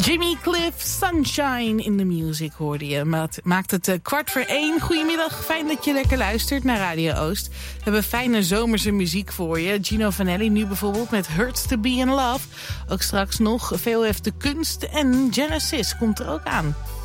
Jimmy Cliff, Sunshine in the Music hoorde je. Maakt het 1:15. Goedemiddag, fijn dat je lekker luistert naar Radio Oost. We hebben fijne zomerse muziek voor je. Gino Vanelli nu bijvoorbeeld met Hurts to Be in Love. Ook straks nog VOF de Kunst en Genesis komt er ook aan.